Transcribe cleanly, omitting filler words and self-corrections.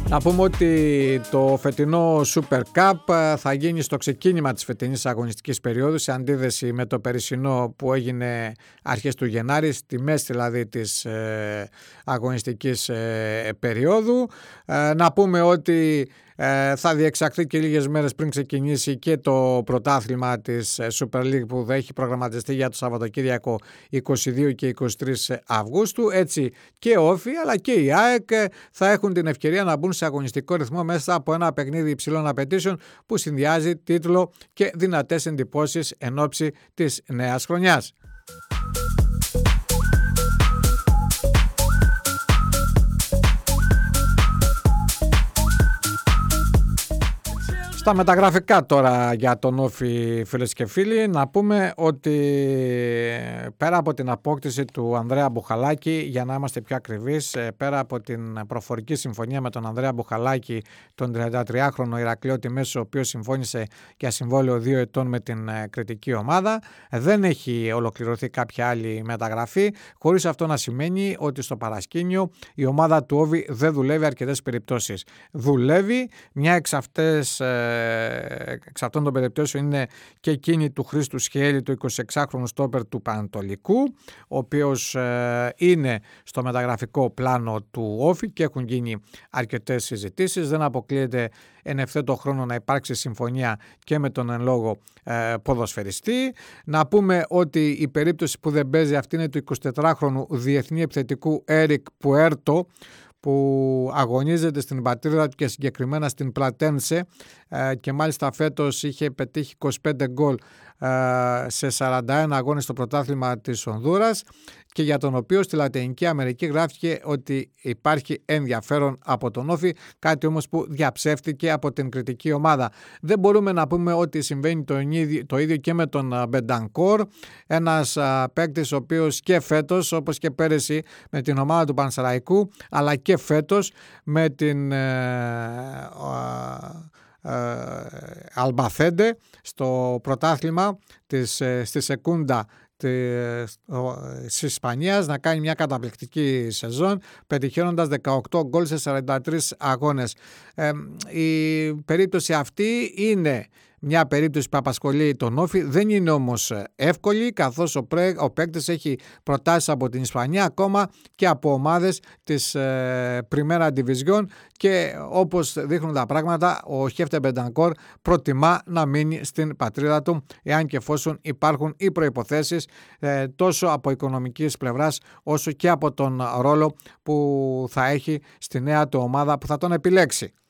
Να πούμε ότι το φετινό Super Cup θα γίνει στο ξεκίνημα της φετινής αγωνιστικής περίοδου, σε αντίθεση με το περσινό που έγινε αρχές του Γενάρη, στη μέση δηλαδή της αγωνιστικής περίοδου. Να πούμε ότι θα διεξαχθεί και λίγες μέρες πριν ξεκινήσει και το πρωτάθλημα της Super League που θα έχει προγραμματιστεί για το Σαββατοκύριακο 22 και 23 Αυγούστου. Έτσι και ο Όφη αλλά και η ΑΕΚ θα έχουν την ευκαιρία να μπουν σε αγωνιστικό ρυθμό μέσα από ένα παιχνίδι υψηλών απαιτήσεων που συνδυάζει τίτλο και δυνατές εντυπώσεις εν ώψη της νέας χρονιάς. Στα μεταγραφικά τώρα για τον Όφη, φίλες και φίλοι, να πούμε ότι πέρα από την απόκτηση του Ανδρέα Μπουχαλάκη, για να είμαστε πιο ακριβείς, πέρα από την προφορική συμφωνία με τον Ανδρέα Μπουχαλάκη, τον 33χρονο Ηρακλειώτη Μέσο, ο οποίος συμφώνησε για συμβόλαιο 2 ετών με την κριτική ομάδα, δεν έχει ολοκληρωθεί κάποια άλλη μεταγραφή, χωρίς αυτό να σημαίνει ότι στο παρασκήνιο η ομάδα του Όφη δεν δουλεύει αρκετές περιπτώσεις. Δουλεύει, μια εξ αυτών των περιπτώσεων είναι και εκείνη του Χρήστου Σχέλη, του 26χρονου στόπερ του Πανατολικού, ο οποίος είναι στο μεταγραφικό πλάνο του Όφη και έχουν γίνει αρκετές συζητήσεις. Δεν αποκλείεται εν ευθέτω χρόνο να υπάρξει συμφωνία και με τον εν λόγω ποδοσφαιριστή. Να πούμε ότι η περίπτωση που δεν παίζει αυτή είναι του 24χρονου διεθνή επιθετικού Έρικ Πουέρτο, που αγωνίζεται στην πατρίδα του και συγκεκριμένα στην Πλατένσε και μάλιστα φέτος είχε πετύχει 25 γκολ σε 41 αγώνες στο πρωτάθλημα της Ονδούρας και για τον οποίο στη Λατινική Αμερική γράφτηκε ότι υπάρχει ενδιαφέρον από τον Όφη, κάτι όμως που διαψεύτηκε από την κριτική ομάδα. Δεν μπορούμε να πούμε ότι συμβαίνει το ίδιο και με τον Μπεντανκόρ, ένας παίκτης ο οποίος και φέτος όπως και πέρυσι με την ομάδα του Πανσεραϊκού αλλά και φέτος με την Αλμπαθέντε στο πρωτάθλημα στη Σεκούντα της Ισπανίας να κάνει μια καταπληκτική σεζόν, πετυχαίνοντας 18 γκολ σε 43 αγώνες. Η περίπτωση αυτή είναι μια περίπτωση που απασχολεί τον Όφη, δεν είναι όμως εύκολη, καθώς ο παίκτης έχει προτάσεις από την Ισπανία ακόμα και από ομάδες της Πριμέρα Ντιβιζιόν και όπως δείχνουν τα πράγματα ο Χέφτε Μπεντανκόρ προτιμά να μείνει στην πατρίδα του, εάν και εφόσον υπάρχουν οι προϋποθέσεις τόσο από οικονομικής πλευράς όσο και από τον ρόλο που θα έχει στη νέα του ομάδα που θα τον επιλέξει.